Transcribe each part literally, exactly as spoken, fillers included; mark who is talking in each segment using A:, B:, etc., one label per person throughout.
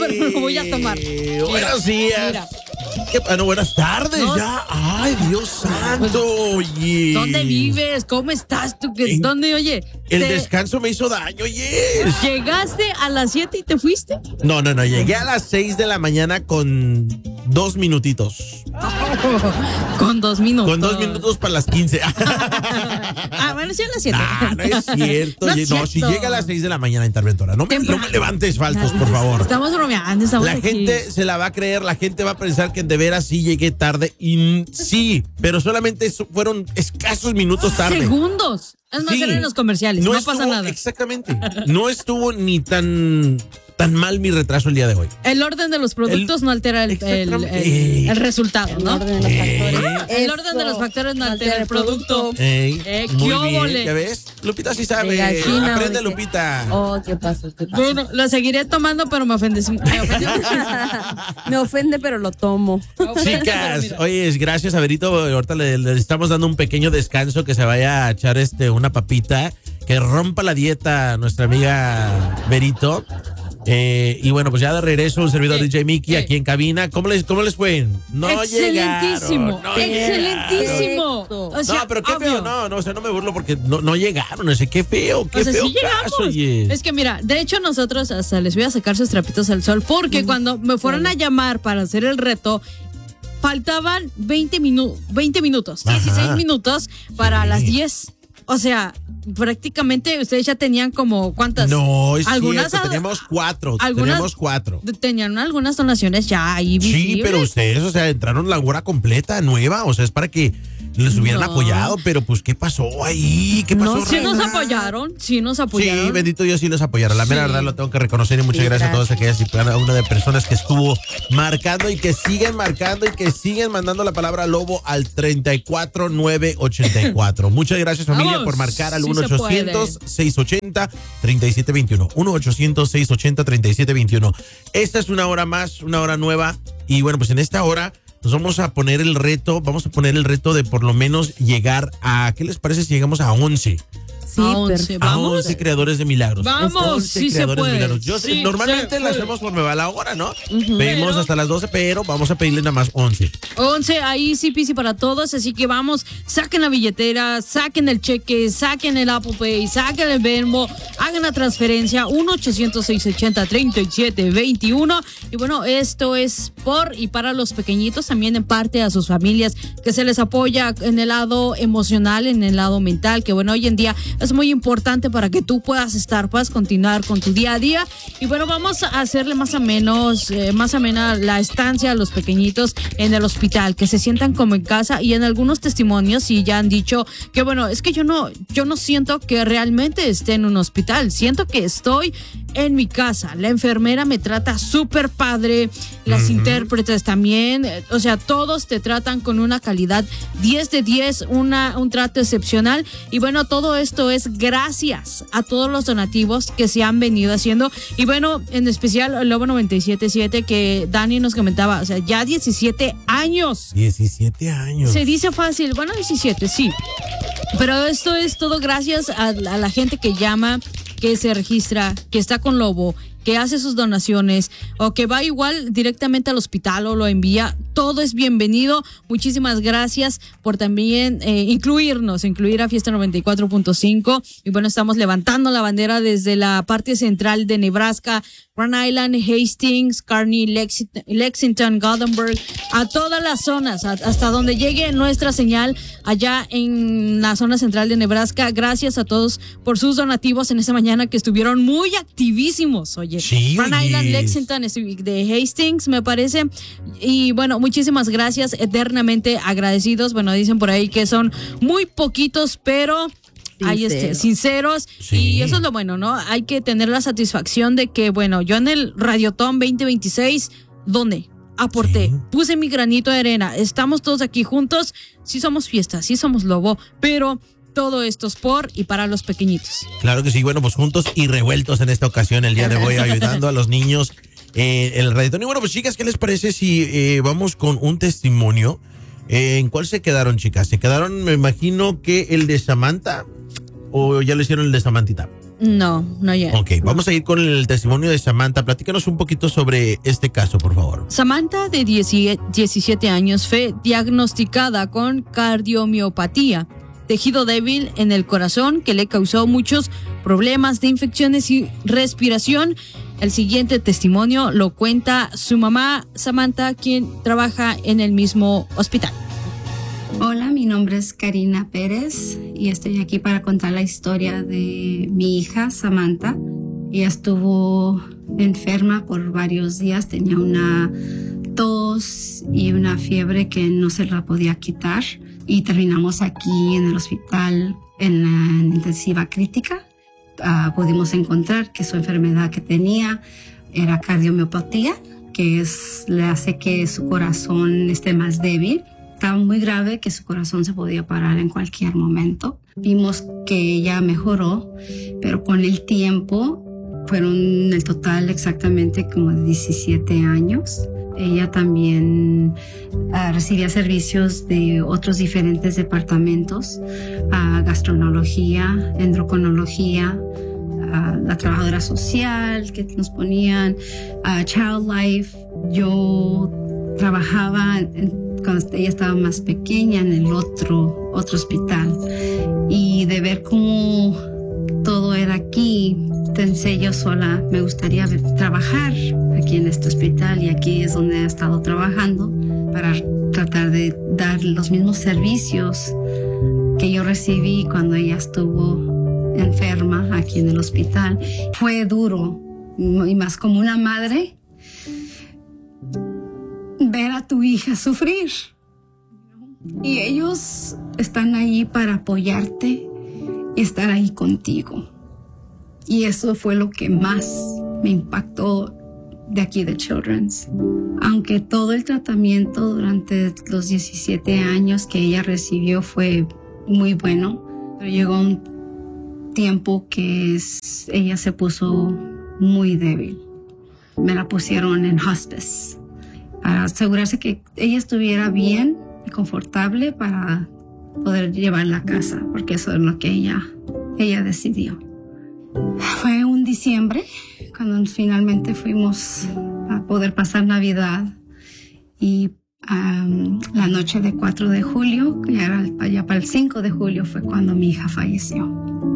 A: pero lo voy a tomar. Mira,
B: buenos días.
A: Mira.
B: ¿Qué? Ah, no, buenas tardes
A: No.
B: ya. Ay, Dios santo, oye.
A: ¿Dónde vives? ¿Cómo estás tú? ¿Qué-
B: En-
A: ¿Dónde, oye?
B: El
A: te-
B: descanso me hizo daño, oye.
A: ¿Llegaste a las siete y te fuiste?
B: No, no, no. Llegué a las seis de la mañana con dos minutitos.
A: Con dos minutos.
B: Con dos minutos para las quince.
A: Ah, bueno, sí a las siete.
B: Ah, no es cierto.
A: No
B: Oye,
A: es
B: no, si
A: cierto.
B: llega a las seis de la mañana, interventora. No me, no me levantes falsos, por favor.
A: Estamos bromeando, estamos
B: La
A: aquí.
B: gente se la va a creer, la gente va a pensar que de veras sí llegué tarde. Y sí, pero solamente eso fueron escasos minutos tarde.
A: Segundos. Es más,
B: Sí.
A: eran los comerciales, no, pasa
B: estuvo-
A: nada.
B: Exactamente. No estuvo ni tan, tan mal mi retraso el día de hoy.
A: El orden de los productos
B: El-
A: no altera el, el,
B: Exactamente.
A: el- el resultado,
C: El
A: ¿no?
C: orden de los factores.
A: El orden de los factores no altera el producto.
B: Ey,
A: Eh,
B: muy
A: ¿qué
B: bien,
A: óvole?
B: ¿ya ves? Lupita sí
C: De
B: sabe.
C: gallina,
B: Aprende,
C: ¿o de qué?
B: Lupita.
C: Oh, ¿qué pasó? ¿Qué pasó?
A: Bueno, lo seguiré tomando, pero me ofende. Me ofende.
C: Me ofende, pero lo tomo.
A: Me ofende, pero
B: Chicas,
A: mira.
B: oye, gracias a Berito. Ahorita le, le estamos dando un pequeño descanso, que se vaya a echar este una papita, que rompa la dieta a nuestra amiga Berito. Eh, y bueno, pues ya de regreso un servidor
A: Eh,
B: D J Mickey
A: eh.
B: aquí en cabina. ¿Cómo les, cómo les fue? No
A: Excelentísimo,
B: llegaron. No
A: excelentísimo.
C: llegaron.
A: O sea,
B: no, pero qué
A: obvio.
B: feo. No, no, o sea, no me burlo porque no, no llegaron. O sea, qué feo, qué
A: O sea,
B: feo
A: sí llegamos.
B: caso, oye.
A: Es que mira, de hecho nosotros hasta les voy a sacar sus trapitos al sol porque cuando me fueron a llamar para hacer el reto, faltaban veinte, minu- veinte minutos,
B: Ajá.
A: dieciséis minutos para
B: Sí.
A: las diez. O sea, prácticamente ustedes ya tenían como cuántas.
B: No, es
A: algunas
B: cierto,
A: a-
B: teníamos cuatro.
A: algunas-
B: Teníamos cuatro.
A: Tenían algunas donaciones ya ahí
B: Sí,
A: visibles.
B: pero ustedes, o sea, entraron la hora completa, nueva, o sea, es para que les hubieran
A: No.
B: apoyado, pero pues, ¿qué pasó ahí? ¿Qué pasó?
A: No, sí nos
B: Reina?
A: apoyaron, sí nos apoyaron.
B: Sí, bendito Dios, sí los apoyaron. La mera
A: Sí.
B: verdad lo tengo que reconocer y muchas
C: Sí,
B: gracias a todas
C: gracias.
B: aquellas y cada una de personas que estuvo marcando y que siguen marcando y que siguen mandando la palabra lobo al treinta y cuatro nueve ochenta y cuatro. Muchas gracias, familia,
A: Vamos,
B: por marcar al
A: sí
B: uno
A: se
B: ochocientos seiscientos ochenta treinta y siete veintiuno. uno ochocientos seiscientos ochenta treinta y siete veintiuno. Esta es una hora más, una hora nueva. Y bueno, pues en esta hora nos vamos a poner el reto, vamos a poner el reto de por lo menos llegar a, ¿qué les parece si llegamos a once?
C: Sí,
A: A once,
C: perfecto.
B: A
A: Vamos.
B: once creadores de milagros.
A: Vamos,
B: once
A: sí se
B: creadores de
A: puede.
B: milagros. Yo sé,
A: Sí
B: normalmente
A: se
B: la
A: puede.
B: hacemos por me va la hora, ¿no?
C: Ujú.
B: Pedimos
A: Pero-
B: hasta las doce, pero vamos a pedirle nada más once.
A: once, ahí sí, Pisi, para todos. Así que vamos, saquen la billetera, saquen el cheque, saquen el Apple Pay, saquen el Venmo, hagan la transferencia, uno ochocientos seiscientos ochenta treinta y siete veintiuno. Y bueno, esto es por y para los pequeñitos, también en parte a sus familias, que se les apoya en el lado emocional, en el lado mental, que bueno, hoy en día es muy importante para que tú puedas estar, puedas continuar con tu día a día. Y bueno, vamos a hacerle más o menos, eh, más amena la estancia a los pequeñitos en el hospital, que se sientan como en casa. Y en algunos testimonios sí ya han dicho que bueno, es que yo no, yo no siento que realmente esté en un hospital, siento que estoy en mi casa. La enfermera me trata súper padre, las intérpretes también, eh, o sea, todos te tratan con una calidad diez de diez, una, un trato excepcional. Y bueno, todo esto es gracias a todos los donativos que se han venido haciendo. Y bueno, en especial el Lobo noventa y siete punto siete, que Dani nos comentaba, o sea, ya diecisiete años.
B: diecisiete años.
A: Se dice fácil, bueno, diecisiete, sí. Pero esto es todo gracias a, a la gente que llama, que se registra, que está con Lobo, que hace sus donaciones o que va igual directamente al hospital o lo envía. Todo es bienvenido. Muchísimas gracias por también eh, incluirnos, incluir a Fiesta noventa y cuatro punto cinco. Y bueno, estamos levantando la bandera desde la parte central de Nebraska, Grand Island, Hastings, Kearney, Lexington, Lexington, Gothenburg, a todas las zonas, a- hasta donde llegue nuestra señal allá en la zona central de Nebraska. Gracias a todos por sus donativos en esta mañana, que estuvieron muy activísimos. Oye,
B: Sí,
A: Grand
B: oye.
A: Island, Lexington, de Hastings, me parece. Y bueno, muchísimas gracias, eternamente agradecidos. Bueno, dicen por ahí que son muy poquitos, pero hay este,
C: Sinceros.
A: sinceros.
B: Sí.
A: Y eso es lo bueno, ¿no? Hay que tener la satisfacción de que, bueno, yo en el Radiotón veinte veintiséis, ¿dónde? Aporté,
B: Sí.
A: puse mi granito de arena. Estamos todos aquí juntos. Sí somos fiesta, sí somos Lobo, pero todo esto es por y para los pequeñitos.
B: Claro que sí, bueno, pues juntos y revueltos en esta ocasión, el día de hoy, ayudando a los niños eh, el Radiotón. Y bueno, pues chicas, ¿qué les parece si eh, vamos con un testimonio? Eh, ¿En cuál se quedaron, chicas? ¿Se quedaron, me imagino, que el de Samantha? ¿O ya lo hicieron el de Samantita?
A: No, no ya.
B: Ok, vamos a ir con el testimonio de Samantha. Platícanos un poquito sobre este caso, por favor.
A: Samantha, de diecisiete años, fue diagnosticada con cardiomiopatía, tejido débil en el corazón que le causó muchos problemas de infecciones y respiración. El siguiente testimonio lo cuenta su mamá, Samantha, quien trabaja en el mismo hospital.
D: Hola, mi nombre es Karina Pérez y estoy aquí para contar la historia de mi hija, Samantha. Ella estuvo enferma por varios días, tenía una tos y una fiebre que no se la podía quitar y terminamos aquí en el hospital en la intensiva crítica. Uh, pudimos encontrar que su enfermedad que tenía era cardiomiopatía, que es, le hace que su corazón esté más débil. Estaba muy grave, que su corazón se podía parar en cualquier momento. Vimos que ella mejoró, pero con el tiempo fueron el total exactamente como de diecisiete años. Ella también uh, recibía servicios de otros diferentes departamentos, uh, gastroenterología, endocrinología, uh, la trabajadora social que nos ponían, uh, Child Life. Yo trabajaba en, cuando ella estaba más pequeña en el otro, otro hospital, y de ver cómo todo era aquí, pensé yo sola, me gustaría trabajar aquí en este hospital, y aquí es donde he estado trabajando para tratar de dar los mismos servicios que yo recibí cuando ella estuvo enferma aquí en el hospital. Fue duro, y más como una madre, ver a tu hija sufrir. Y ellos están ahí para apoyarte y estar ahí contigo. Y eso fue lo que más me impactó de aquí de Children's. Aunque todo el tratamiento durante los diecisiete años que ella recibió fue muy bueno, pero llegó un tiempo que es, ella se puso muy débil. Me la pusieron en hospice para asegurarse que ella estuviera bien y confortable para poder llevarla a casa, porque eso es lo que ella, ella decidió. Fue un diciembre cuando finalmente fuimos a poder pasar Navidad, y um, la noche de cuatro de julio, ya, era, ya para el cinco de julio fue cuando mi hija falleció.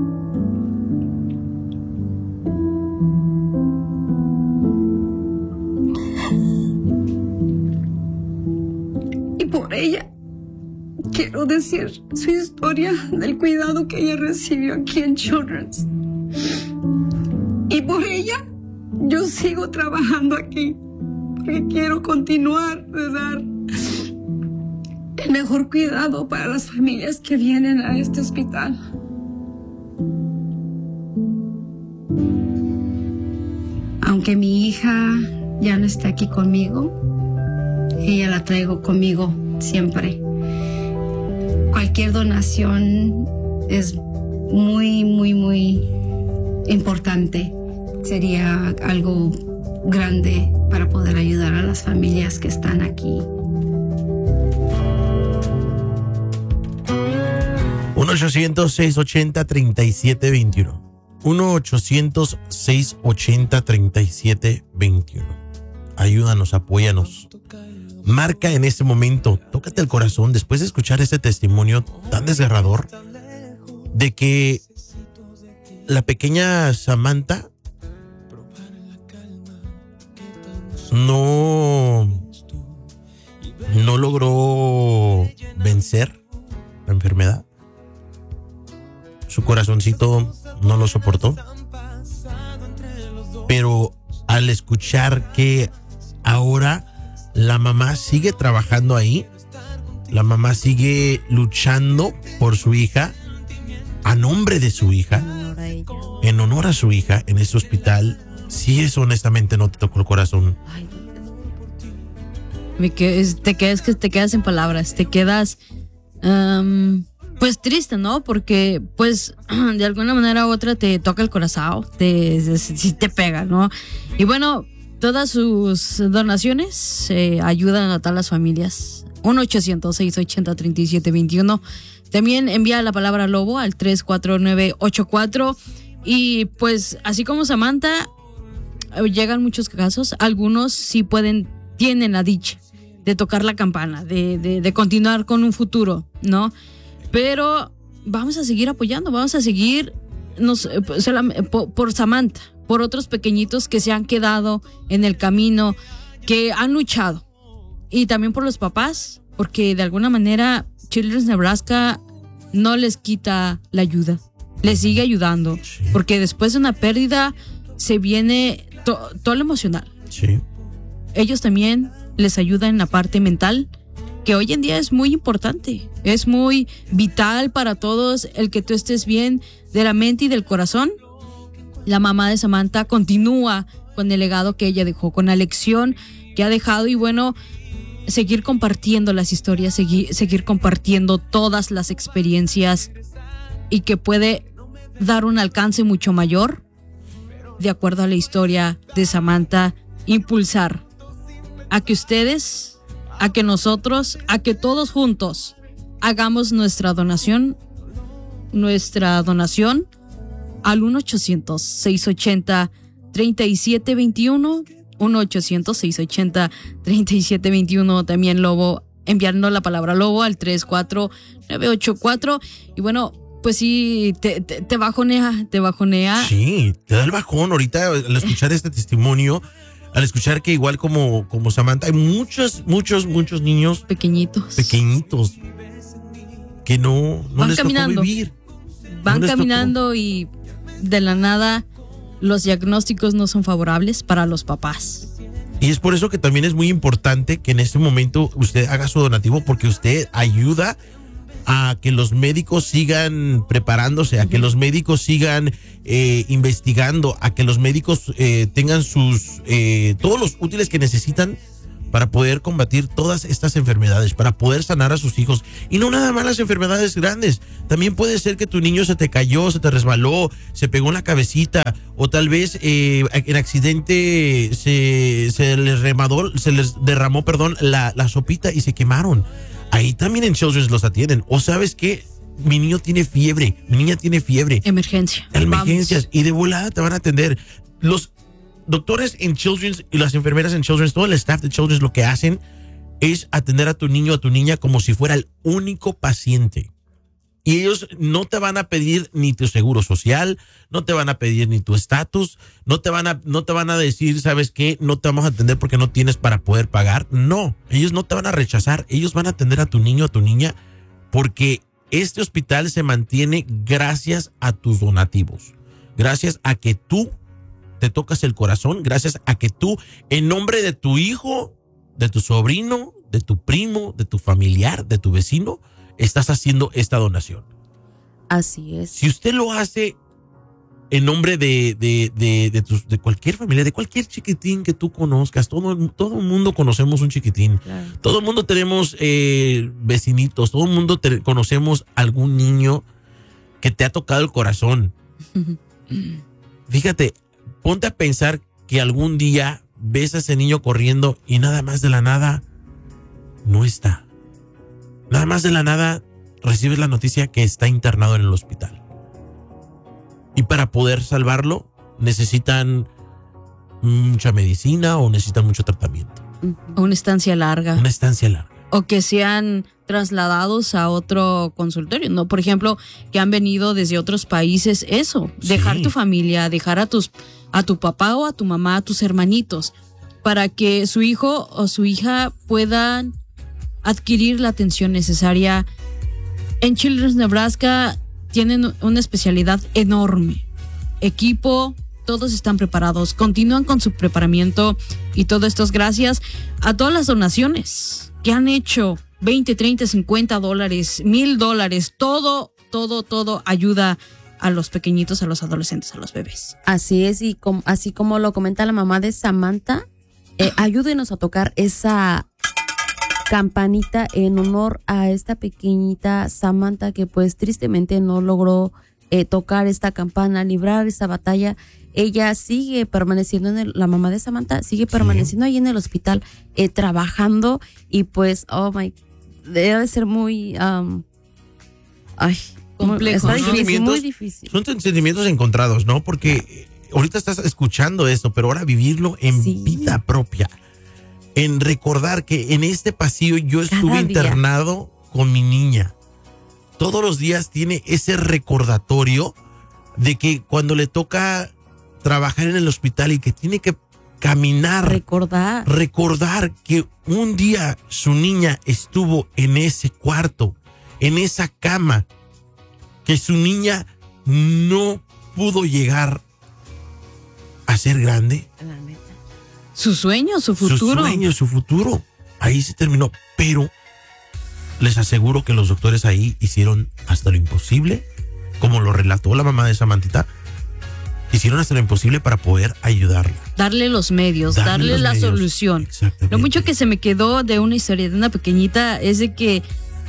D: Y por ella quiero decir su historia del cuidado que ella recibió aquí en Children's. Y por ella yo sigo trabajando aquí, porque quiero continuar de dar el mejor cuidado para las familias que vienen a este hospital. Aunque mi hija ya no está aquí conmigo, ella la traigo conmigo siempre. Cualquier donación es muy, muy, muy importante. Sería algo grande para poder ayudar a las familias que están aquí.
B: uno ochocientos, seiscientos ochenta, treinta y siete veintiuno. uno ochocientos, seiscientos ochenta, treinta y siete veintiuno. Ayúdanos, apóyanos. Marca en este momento, tócate el corazón después de escuchar este testimonio tan desgarrador de que la pequeña Samantha no, no logró vencer la enfermedad. Su corazoncito no lo soportó. Pero al escuchar que ahora la mamá sigue trabajando ahí, la mamá sigue luchando por su hija, a nombre de su hija, en honor a su hija en ese hospital, sí, eso honestamente no te tocó el corazón.
A: Ay, me quedas, te quedas, te quedas sin palabras, te quedas um, pues triste, ¿no? Porque pues de alguna manera u otra te toca el corazón, te, te, te pega, ¿no? Y bueno, todas sus donaciones eh, ayudan a todas las familias. uno ochocientos, seiscientos ochenta, treinta y siete veintiuno. También envía la palabra lobo al tres cuatro nueve ocho cuatro. Y pues así como Samantha, llegan muchos casos, algunos sí pueden, tienen la dicha de tocar la campana, de, de, de continuar con un futuro, ¿no? Pero vamos a seguir apoyando, vamos a seguir nos, por, por Samantha, por otros pequeñitos que se han quedado en el camino, que han luchado, y también por los papás, porque de alguna manera Children's Nebraska no les quita la ayuda, les sigue ayudando, sí. Porque después de una pérdida se viene to, todo lo emocional.
B: Sí.
A: Ellos también les ayudan en la parte mental, que hoy en día es muy importante, es muy vital para todos el que tú estés bien de la mente y del corazón. La mamá de Samantha continúa con el legado que ella dejó, con la lección que ha dejado, y bueno, seguir compartiendo las historias, seguir, seguir compartiendo todas las experiencias, y que puede dar un alcance mucho mayor, de acuerdo a la historia de Samantha, impulsar a que ustedes, a que nosotros, a que todos juntos hagamos nuestra donación, nuestra donación al uno ochocientos, seiscientos ochenta, treinta y siete veintiuno, uno ochocientos, seiscientos ochenta, treinta y siete veintiuno, también Lobo, enviando la palabra Lobo al tres cuatro nueve ocho cuatro, y bueno, pues sí, te, te, te bajonea, te bajonea.
B: Sí, te da el bajón ahorita al escuchar este testimonio, al escuchar que igual como, como Samantha, hay muchos, muchos, muchos niños
A: pequeñitos,
B: pequeñitos que no, no
A: van
B: les
A: caminando,
B: tocó vivir.
A: Van
B: no
A: caminando
B: tocó.
A: Y de la nada los diagnósticos no son favorables para los papás.
B: Y es por eso que también es muy importante que en este momento usted haga su donativo, porque usted ayuda a que los médicos sigan preparándose, a que los médicos sigan eh, investigando, a que los médicos eh, tengan sus eh, todos los útiles que necesitan para poder combatir todas estas enfermedades, para poder sanar a sus hijos. Y no nada más las enfermedades grandes. También puede ser que tu niño se te cayó, se te resbaló, se pegó en la cabecita, o tal vez eh, en accidente se, se les remadó, se les derramó, perdón, la, la sopita y se quemaron. Ahí también en Children's los atienden. O sabes qué, mi niño tiene fiebre, mi niña tiene fiebre.
A: Emergencia.
B: Emergencias.
A: Vamos.
B: Y de volada te van a atender. Los doctores en Children's y las enfermeras en Children's, todo el staff de Children's, lo que hacen es atender a tu niño, a tu niña, como si fuera el único paciente. Y ellos no te van a pedir ni tu seguro social, no te van a pedir ni tu estatus, no te van a, no te van a decir, ¿sabes qué? No te vamos a atender porque no tienes para poder pagar. No, ellos no te van a rechazar, ellos van a atender a tu niño, a tu niña, porque este hospital se mantiene gracias a tus donativos, gracias a que tú te tocas el corazón, gracias a que tú, en nombre de tu hijo, de tu sobrino, de tu primo, de tu familiar, de tu vecino, estás haciendo esta donación.
C: Así es.
B: Si usted lo hace en nombre de, de, de, de, tus, de cualquier familia, de cualquier chiquitín que tú conozcas, todo, todo el mundo conocemos un chiquitín. Claro. Todo el mundo tenemos eh, vecinitos, todo el mundo te, conocemos algún niño que te ha tocado el corazón. Fíjate, ponte a pensar que algún día ves a ese niño corriendo y nada más de la nada no está. Nada más de la nada recibes la noticia que está internado en el hospital. Y para poder salvarlo necesitan mucha medicina o necesitan mucho tratamiento.
A: Una estancia larga.
B: Una estancia larga.
A: O que sean trasladados a otro consultorio, ¿no? Por ejemplo, que han venido desde otros países, eso, sí. Dejar tu familia, dejar a tus a tu papá o a tu mamá, a tus hermanitos, para que su hijo o su hija puedan adquirir la atención necesaria. En Children's Nebraska tienen una especialidad enorme. Equipo, todos están preparados, continúan con su preparamiento, y todo esto es gracias a todas las donaciones que han hecho. veinte, treinta, cincuenta dólares, mil dólares, todo, todo, todo ayuda a los pequeñitos, a los adolescentes, a los bebés.
C: Así es, y com- así como lo comenta la mamá de Samantha, eh, ayúdenos a tocar esa campanita en honor a esta pequeñita Samantha, que pues tristemente no logró eh, tocar esta campana, librar esta batalla. Ella sigue permaneciendo en el, la mamá de Samantha sigue permaneciendo sí. ahí en el hospital, eh, trabajando, y pues, oh my, debe ser muy, um, ay,
A: complejo.
C: Está
B: Son
C: difícil,
B: sentimientos-
C: muy difícil.
B: Son sentimientos encontrados, ¿no? Porque eh, ahorita estás escuchando esto, pero ahora vivirlo en
C: Sí.
B: vida propia. En recordar que en este pasillo yo estuve
C: Cada día.
B: internado con mi niña. Todos los días tiene ese recordatorio de que cuando le toca trabajar en el hospital y que tiene que caminar,
C: Recordar.
B: recordar que un día su niña estuvo en ese cuarto, en esa cama, que su niña no pudo llegar a ser grande.
C: La neta.
A: Su sueño, su futuro.
B: Su sueño, su futuro. Ahí se terminó. Pero les aseguro que los doctores ahí hicieron hasta lo imposible, como lo relató la mamá de Samantita, hicieron hasta lo imposible para poder ayudarla.
A: Darle los medios,
B: Darle
A: darle,
B: los
A: la
B: medios.
A: solución.
B: Exactamente.
A: Lo mucho que se me quedó de una historia de una pequeñita es de que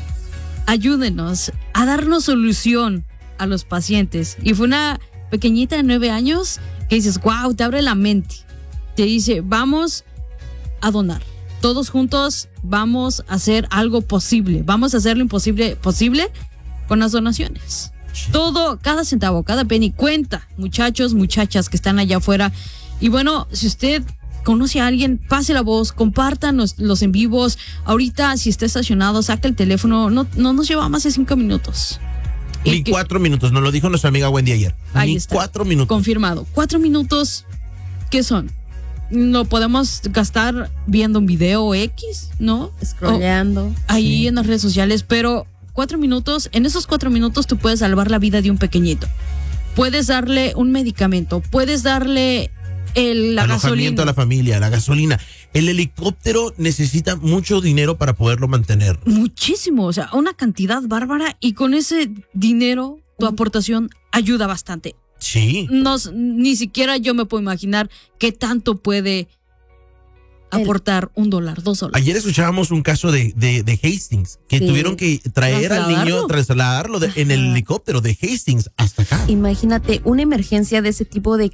A: ayúdenos a darnos solución a los pacientes. Y fue una pequeñita de nueve años que dices, wow, te abre la mente. Te dice, vamos a donar. Todos juntos vamos a hacer algo posible. Vamos a hacer lo imposible posible con las donaciones. Todo, cada centavo, cada penny cuenta, muchachos, muchachas que están allá afuera. Y bueno, si usted conoce a alguien, pase la voz, compartan los, los en vivos. Ahorita, si está estacionado, saca el teléfono. No, no nos lleva más de cinco minutos.
B: Ni
A: Y que-
B: cuatro minutos, nos lo dijo nuestra amiga Wendy ayer.
A: Ahí
B: Ni
A: está.
B: cuatro minutos.
A: Confirmado. Cuatro minutos, ¿qué son? No podemos gastar viendo un video X, ¿no?
C: Scrolleando.
A: Ahí
B: Sí.
A: en las redes sociales, pero cuatro minutos, en esos cuatro minutos tú puedes salvar la vida de un pequeñito. Puedes darle un medicamento, puedes darle el, la
B: Alojamiento
A: gasolina.
B: a la familia, la gasolina. El helicóptero necesita mucho dinero para poderlo mantener.
A: Muchísimo, o sea, una cantidad bárbara, y con ese dinero tu aportación ayuda bastante.
B: Sí.
A: Nos, ni siquiera yo me puedo imaginar qué tanto puede
C: El-
A: aportar un dólar, dos dólares.
B: Ayer escuchábamos un caso de, de, de Hastings, que
C: Sí.
B: tuvieron que traer al niño,
A: Trasladarlo.
B: trasladarlo de- en el
C: Ajá.
B: helicóptero de Hastings hasta acá.
C: Imagínate una emergencia de ese tipo de